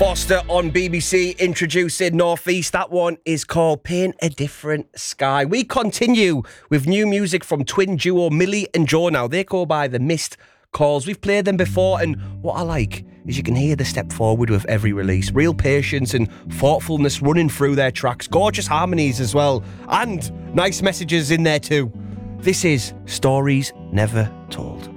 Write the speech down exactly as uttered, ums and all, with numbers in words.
Foster on B B C introducing Northeast. That one is called Paint a Different Sky. We continue with new music from twin duo Millie and Joe now. They go by the Missed Calls. We've played them before, and what I like is you can hear the step forward with every release. Real patience and thoughtfulness running through their tracks. Gorgeous harmonies as well, and nice messages in there too. This is Stories Never Told.